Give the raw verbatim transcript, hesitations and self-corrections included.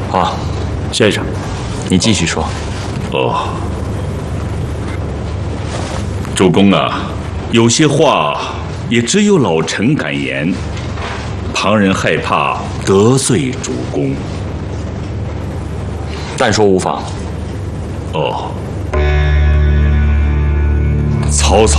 好，先生，你继续说。 哦，主公啊，有些话也只有老臣敢言，旁人害怕得罪主公。 但说无妨。 哦，曹操。